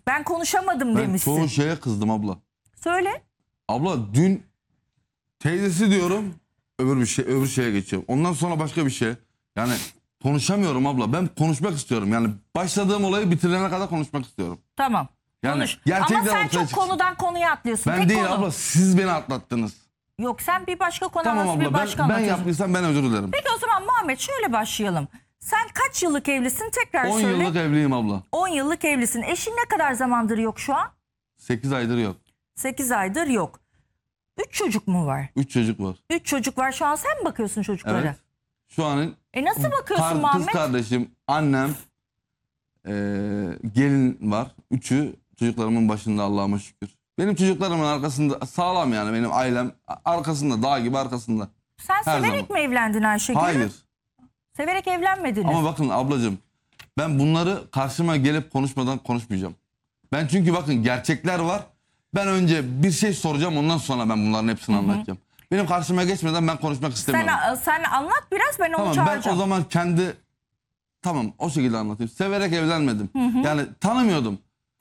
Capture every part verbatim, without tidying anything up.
Ben konuşamadım Ben demişsin. çoğu şeye kızdım abla. Söyle. Abla dün teyzesi diyorum, öbür bir şey, öbür şeye geçiyorum. Ondan sonra başka bir şey. Yani konuşamıyorum abla. Ben konuşmak istiyorum. Yani başladığım olayı bitirene kadar konuşmak istiyorum. Tamam. Yani Konuş. gerçekten Ama sen ortaya çok çıksın. konudan konuya atlıyorsun. Ben Tek değil konu. abla, siz beni atlattınız. Yok, sen bir başka konu Tamam anlatıyorsun, abla, bir başka ben, ben anlatıyorsun. yaptıysam ben özür dilerim. Peki o zaman Muhammed şöyle başlayalım. Sen kaç yıllık evlisin? Tekrar on söyle. yıllık evliyim abla. on yıllık evlisin. Eşin ne kadar zamandır yok şu an? sekiz aydır yok. sekiz aydır yok. üç çocuk mu var? üç çocuk var. üç çocuk var. Şu an sen mi bakıyorsun çocuklara? Evet. Şu an E nasıl bakıyorsun kar, kız Muhammed? kardeşim, annem, eee, gelin var. Üçü çocuklarımın başında, Allah'ıma şükür. Benim çocuklarımın arkasında sağlam, yani benim ailem arkasında, dağ gibi arkasında. Sen her severek zaman. mi evlendin Ayşegül? Hayır. Severek evlenmediniz. Ama bakın ablacığım, ben bunları karşıma gelip konuşmadan konuşmayacağım. Ben çünkü bakın gerçekler var. Ben önce bir şey soracağım, ondan sonra ben bunların hepsini anlatacağım. Benim karşıma geçmeden ben konuşmak istemiyorum. Sen, sen anlat biraz, ben onu Tamam, ben çağıracağım. o zaman kendi, tamam o şekilde anlatayım. Severek evlenmedim. Yani tanımıyordum.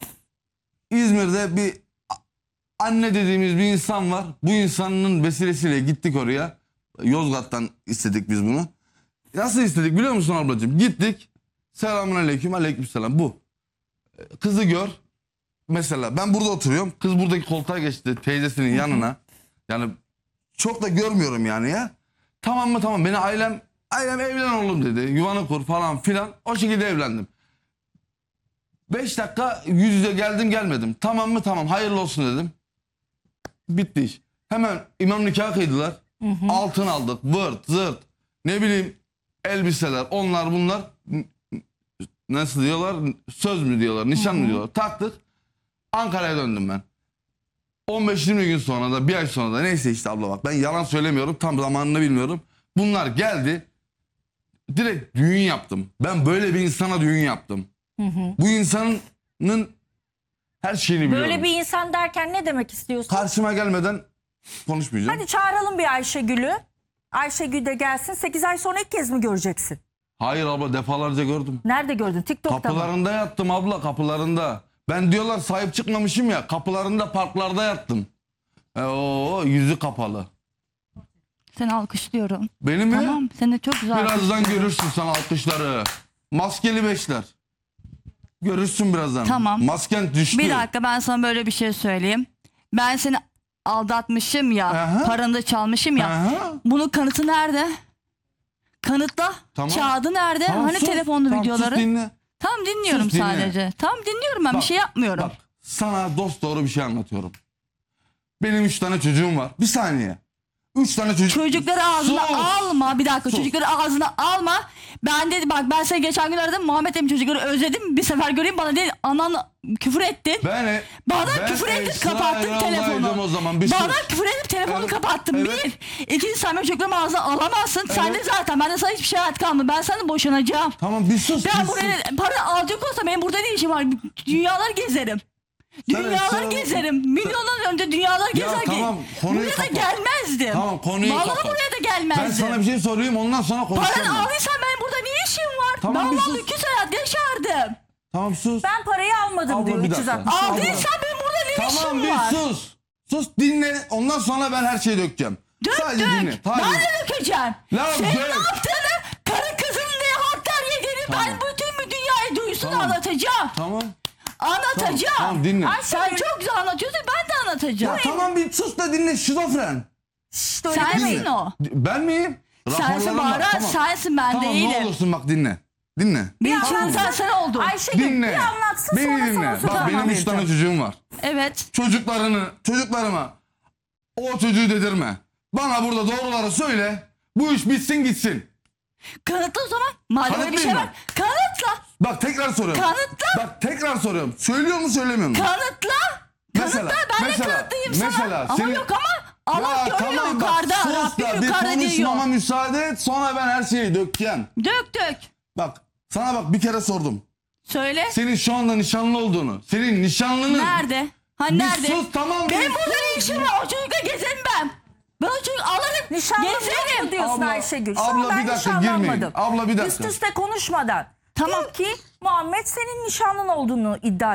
İzmir'de bir anne dediğimiz bir insan var. Bu insanın vesilesiyle gittik oraya. Yozgat'tan istedik biz bunu. Nasıl istedik biliyor musun ablacığım? Gittik. Selamun aleyküm, aleyküm selam. Bu. Kızı gör. Mesela ben burada oturuyorum. Kız buradaki koltuğa geçti teyzesinin yanına. Yani çok da görmüyorum yani ya. Tamam mı, tamam. Beni ailem, ailem evlen oğlum dedi. Yuvanı kur falan filan. O şekilde evlendim. Beş dakika yüz yüze geldim gelmedim. Tamam mı, tamam, hayırlı olsun dedim. Bitti iş. Hemen imam nikahı kıydılar. Hı hı. Altın aldık, vırt zırt. Ne bileyim elbiseler, onlar bunlar. Nasıl diyorlar? Söz mü diyorlar, nişan hı hı. mı diyorlar. Taktık. Ankara'ya döndüm ben. on beş yirmi gün sonra da, bir ay sonra da, neyse işte abla bak, ben yalan söylemiyorum, tam zamanını bilmiyorum. Bunlar geldi. Direkt düğün yaptım. Ben böyle bir insana düğün yaptım. Hı hı. Bu insanın her şeyini biliyorum. Böyle bir insan derken ne demek istiyorsun? Karşıma gelmeden konuşmayacağım. Hadi çağıralım bir Ayşegül'ü. Ayşegül de gelsin. sekiz ay sonra ilk kez mi göreceksin? Hayır abla, defalarca gördüm. Nerede gördün? TikTok'ta mı? Kapılarında yattım abla, kapılarında. Ben diyorlar sahip çıkmamışım ya, kapılarında, parklarda yattım. E, o yüzü kapalı. Seni alkışlıyorum. Benim mi? Tamam, seni de çok güzel Birazdan alkışlıyorum. görürsün sen alkışları. Maskeli beşler. Görürsün birazdan. Tamam. Masken düştü. Bir dakika, ben sana böyle bir şey söyleyeyim. Ben seni aldatmışım ya, Aha. paranı da çalmışım ya. Aha. Bunun kanıtı nerede? Kanıtla. Tamam. Kağıdı nerede? Tamam, hani sus. telefonlu Tamam, videoları? sus, dinle. Tamam, dinliyorum Sus, dinle. sadece. Tamam, dinliyorum, ben Bak, bir şey yapmıyorum. Bak, sana dost doğru bir şey anlatıyorum. Benim üç tane çocuğum var. Bir saniye. Üç tane çocuk. Çocukları ağzına Sus. alma. Bir dakika, Sus. çocukları ağzına alma. Ben dedi, bak ben seni geçen gün aradım. Muhammed dedim, çocukları özledim. Bir sefer göreyim, bana dedi anan küfür ettin. Ben, Bana ben küfür edip Esra kapattın Erol'daydım telefonu. o zaman. Bir Bana sus. küfür edip telefonu Evet, kapattın. evet. Bir. İkincisi, sen benim çocuklarımı ağzına alamazsın. Sen de Evet. zaten, ben de sana hiçbir şey hayat kalmadı. Ben sana boşanacağım. Tamam, bir sus. Ben bir buraya sus. para alacak olsa benim burada ne işim var? Dünyalar gezerim. Sen Dünyalar Esra- gezerim. Milyonlar önce dünyalar Ya gezer. tamam, konuyu buraya da kapat. gelmezdim. Tamam, konuyu Vallahi kapat. buraya da gelmezdim. Ben sana bir şey sorayım, ondan sonra konuşacağım. Paranı ben. aldıysan benim burada ne işim var? Tamam, ben bir vallahi sus. iki hayat yaşardım. Tamam, sus. Ben parayı almadım Abla, diyor. bir üç yüz dakika. altmış. Aldıysan benim burada ne Tamam, işim bir var? sus. Sus, dinle. Ondan sonra ben her şeyi dökeceğim. Dök Sadece dök. dinle. Hayır. Ben de dökeceğim. Lan Senin dök. ne yaptığını, karı kızın ne haklar yediğini Tamam. ben bütün bir dünyayı duysun, Tamam. anlatacağım. Tamam. Anlatacağım. Tamam, tamam, dinle. Ay, sen çok güzel anlatıyorsun, ben de anlatacağım. Ya tamam, bir sus da dinle, şizofren. Şşt, öyle Sensin demeyin. o. Ben miyim? Sensin Raporlarım var, Bahar, tamam. sensin, ben Tamam, değilim. ne olursun bak, dinle. Dinle. Bir anlatsın. içimden sen oldun. Ayşegül Dinle. bir anlatsın, Beni sonra dinle. sana Bak, sözü benim üç tane çocuğum var. Evet. Çocuklarını, çocuklarıma o çocuğu dedirme. Bana burada doğruları söyle. Bu iş bitsin gitsin. Kanıtla o zaman. Madem öyle bir şey Kanıtlayayım var. Kanıtla. Bak, tekrar soruyorum. Kanıtla. Bak, tekrar soruyorum. Söylüyor mu, söylemiyor mu? Kanıtla. Mesela, Kanıtla, ben mesela, de kanıtlayayım mesela sana. Ama senin- yok ama Allah Ya görüyor tamam, bak, yukarıda. sus Rabbim da bir yukarıda konuşmama diyor. müsaade et, sonra ben her şeyi dökeceğim. Dök dök. Bak, sana bak, bir kere sordum. Söyle. Senin şu anda nişanlı olduğunu, senin nişanlının... Nerede? Ha Bir nerede? sus, tamam, Benim bir burada sus. ne işim var? O çocukla gezerim ben. Ben o çocuk alırım. Nişanlım yok mu Gezerim. diyorsun Abla, Ayşegül? Şu abla, an ben bir dakika, nişanlanmadım. girmeyin. Abla, bir dakika. Üst üste konuşmadan. Tamam. Diyor ki Muhammed senin nişanlın olduğunu iddia